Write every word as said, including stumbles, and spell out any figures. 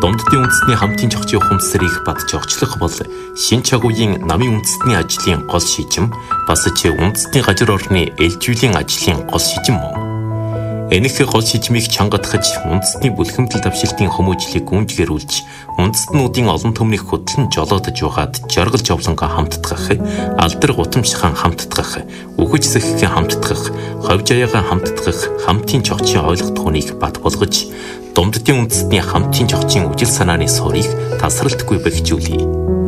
Домддын үндэстний хамтын зохицын ухамсарыг бат зохицлох бол шин чагуугийн намын үндэстний ажлын гол шийдвэр бас ч үндэстний газар орны ээлжүүлэн ажлын гол шийдвэр мөн. Энэхүү гол шийдвэрийг чангатгаж үндэстний бүлхэмдэл давшилтын хүмүүжлийг гүнжгэрүүлж үндэстнүүдийн олон төмнийг хөтлөн жолоодож угаад жаргал жовлонго хамтдах, алдар гутамшхан хамтдах, үхэж сэххэн хамтдах, ховж аяагаа хамтдах хамтын зохицын ойлгох түүнийг бат болгож Домддын үндэстний хамтын зохицын үжил санааны суурийг тасралтгүй бэхжүүлье.